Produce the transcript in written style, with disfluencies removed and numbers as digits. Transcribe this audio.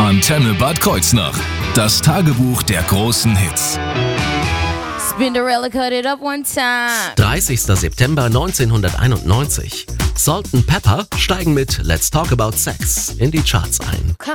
Antenne Bad Kreuznach. Das Tagebuch der großen Hits. Spinderella cut it up one time. 30. September 1991. Salt & Pepper steigen mit Let's Talk About Sex in die Charts ein.